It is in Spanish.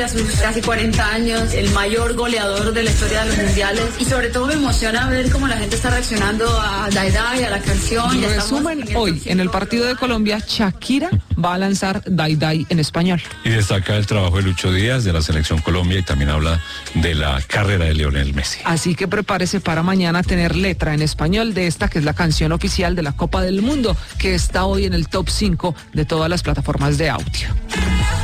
A sus casi 40 años, el mayor goleador de la historia de los mundiales, y sobre todo me emociona ver cómo la gente está reaccionando a Die Die, a la canción. Resumen, hoy en el partido de Colombia, Shakira va a lanzar Die Die en español. Y destaca el trabajo de Lucho Díaz de la Selección Colombia y también habla de la carrera de Lionel Messi. Así que prepárese para mañana tener letra en español de esta que es la canción oficial de la Copa del Mundo, que está hoy en el top 5 de todas las plataformas de audio.